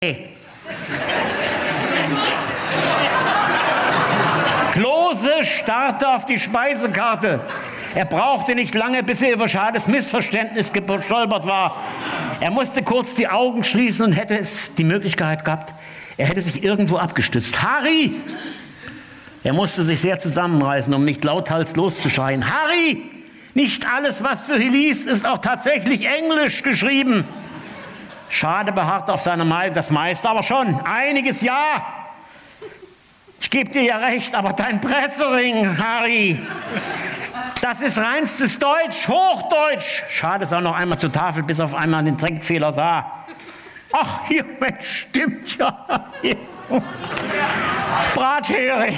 Klose starrte auf die Speisekarte. Er brauchte nicht lange, bis er über Schades Missverständnis gestolpert war. Er musste kurz die Augen schließen und hätte es die Möglichkeit gehabt, er hätte sich irgendwo abgestützt. Harry! Er musste sich sehr zusammenreißen, um nicht lauthals loszuschreien. Harry! Nicht alles, was du hier liest, ist auch tatsächlich Englisch geschrieben. Schade beharrte auf seiner Meinung, das meiste aber schon. Einiges ja. Ich gebe dir ja recht, aber dein Pressering, Harry, das ist reinstes Deutsch, Hochdeutsch. Schade sah noch einmal zur Tafel, bis auf einmal den Trinkfehler sah. Ach, hier, Mensch, stimmt ja. Hier. Brathering.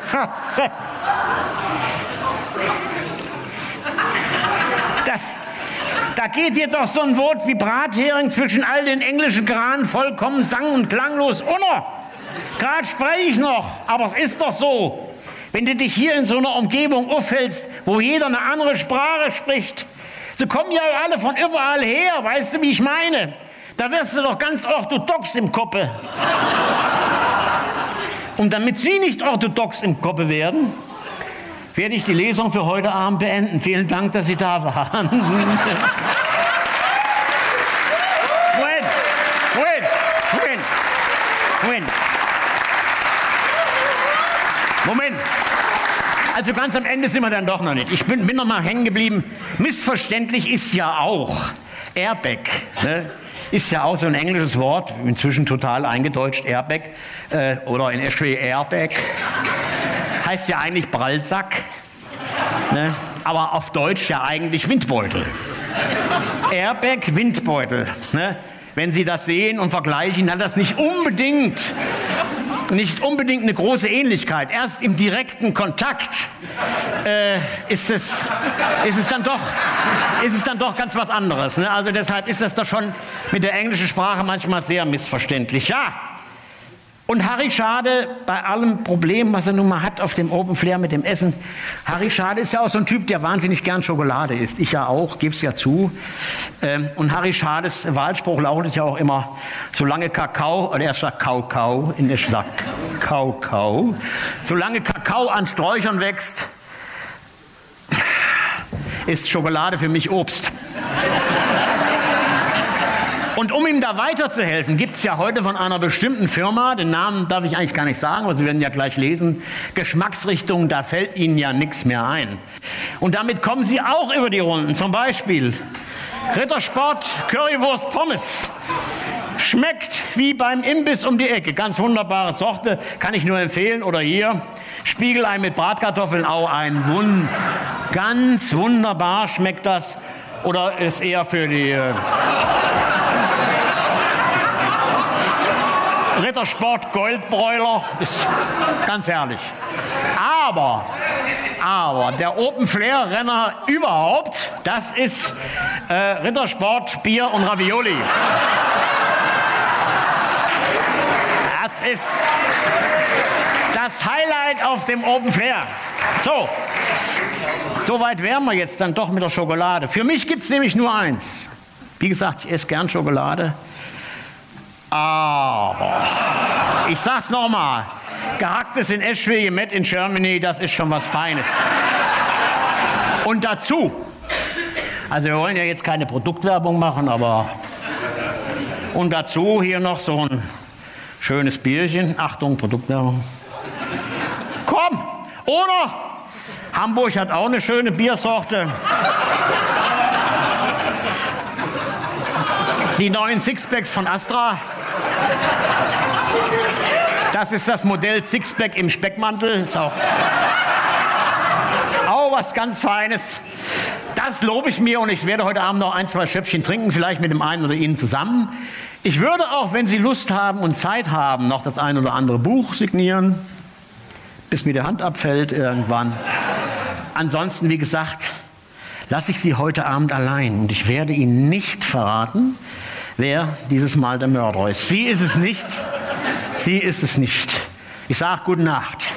Da geht dir doch so ein Wort wie Brathering zwischen all den englischen Granen vollkommen sang- und klanglos unter. Gerade spreche ich noch, aber es ist doch so. Wenn du dich hier in so einer Umgebung aufhältst, wo jeder eine andere Sprache spricht, so kommen ja alle von überall her, weißt du, wie ich meine? Da wirst du doch ganz orthodox im Koppe. Und damit Sie nicht orthodox im Koppe werden, werde ich die Lesung für heute Abend beenden. Vielen Dank, dass Sie da waren. Moment. Also ganz am Ende sind wir dann doch noch nicht. Ich bin noch mal hängen geblieben. Missverständlich ist ja auch Airbag. Ne? Ist ja auch so ein englisches Wort, inzwischen total eingedeutscht, Airbag oder in Eschwege Airbag. Heißt ja eigentlich Prallsack, ne? Aber auf Deutsch ja eigentlich Windbeutel. Airbag, Windbeutel. Ne? Wenn Sie das sehen und vergleichen, hat das nicht unbedingt eine große Ähnlichkeit. Erst im direkten Kontakt ist es dann doch ganz was anderes. Ne? Also deshalb ist das doch schon mit der englischen Sprache manchmal sehr missverständlich. Ja. Und Harry Schade, bei allem Problem, was er nun mal hat auf dem Open Flair mit dem Essen, Harry Schade ist ja auch so ein Typ, der wahnsinnig gern Schokolade isst. Ich ja auch, geb's ja zu. Und Harry Schades Wahlspruch lautet ja auch immer, solange Kakao, oder er sagt Kau, in der sagt Kau, solange Kakao an Sträuchern wächst, ist Schokolade für mich Obst. Und um ihm da weiterzuhelfen, gibt es ja heute von einer bestimmten Firma, den Namen darf ich eigentlich gar nicht sagen, aber Sie werden ja gleich lesen, Geschmacksrichtung, da fällt Ihnen ja nichts mehr ein. Und damit kommen Sie auch über die Runden. Zum Beispiel Rittersport Currywurst Pommes. Schmeckt wie beim Imbiss um die Ecke. Ganz wunderbare Sorte, kann ich nur empfehlen. Oder hier Spiegelei mit Bratkartoffeln, auch ganz wunderbar schmeckt das. Oder ist eher für die Rittersport Goldbräuler, ist ganz herrlich. Aber der Open Flair Renner überhaupt, das ist Rittersport Bier und Ravioli. Das ist das Highlight auf dem Open Flair. So weit wären wir jetzt dann doch mit der Schokolade. Für mich gibt es nämlich nur eins. Wie gesagt, ich esse gern Schokolade. Aber ich sag's nochmal, gehacktes in Eschwege, Made in Germany, das ist schon was Feines. Und dazu, also wir wollen ja jetzt keine Produktwerbung machen, aber und dazu hier noch so ein schönes Bierchen. Achtung, Produktwerbung. Komm, oder? Hamburg hat auch eine schöne Biersorte. Die neuen Sixpacks von Astra. Das ist das Modell Sixpack im Speckmantel. Ist auch was ganz Feines. Das lobe ich mir und ich werde heute Abend noch 1, 2 Schöpfchen trinken, vielleicht mit dem einen oder Ihnen zusammen. Ich würde auch, wenn Sie Lust haben und Zeit haben, noch das ein oder andere Buch signieren, bis mir die Hand abfällt irgendwann. Ansonsten, wie gesagt, lasse ich Sie heute Abend allein und ich werde Ihnen nicht verraten, wer dieses Mal der Mörder ist. Sie ist es nicht. Sie ist es nicht. Ich sage gute Nacht.